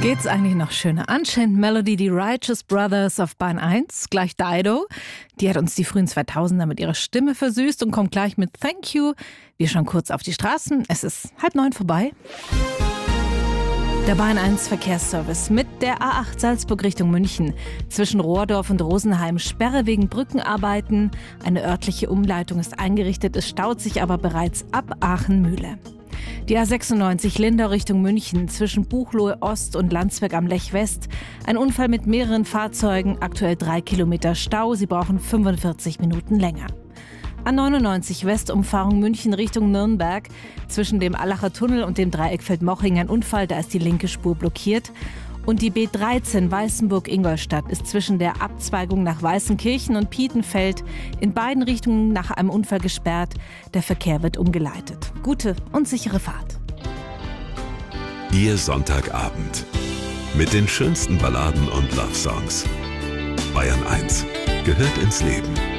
Geht's eigentlich noch schöner? Unchained Melody, die Righteous Brothers auf Bahn 1, gleich Dido. Die hat uns die frühen 2000er mit ihrer Stimme versüßt und kommt gleich mit Thank You. Wir schauen kurz auf die Straßen. Es ist 8:30 vorbei. Der Bahn 1 Verkehrsservice mit der A8 Salzburg Richtung München. Zwischen Rohrdorf und Rosenheim Sperre wegen Brückenarbeiten. Eine örtliche Umleitung ist eingerichtet, es staut sich aber bereits ab Aachen-Mühle. Die A96 Lindau Richtung München zwischen Buchloe Ost und Landsberg am Lech West. Ein Unfall mit mehreren Fahrzeugen, aktuell 3 Kilometer Stau, sie brauchen 45 Minuten länger. A99 Westumfahrung München Richtung Nürnberg. Zwischen dem Allacher Tunnel und dem Dreieckfeld-Moching ein Unfall, da ist die linke Spur blockiert. Und die B13 Weißenburg-Ingolstadt ist zwischen der Abzweigung nach Weißenkirchen und Pietenfeld in beiden Richtungen nach einem Unfall gesperrt. Der Verkehr wird umgeleitet. Gute und sichere Fahrt. Ihr Sonntagabend mit den schönsten Balladen und Love-Songs. Bayern 1 gehört ins Leben.